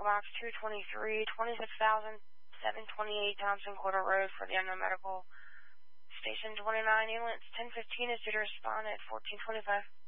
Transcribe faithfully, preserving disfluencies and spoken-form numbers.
Box two twenty-three, twenty-six thousand seven hundred twenty-eight Thompson Quarter Road for the unknown medical. Station twenty-nine, ambulance ten fifteen is due to respond at fourteen twenty-five.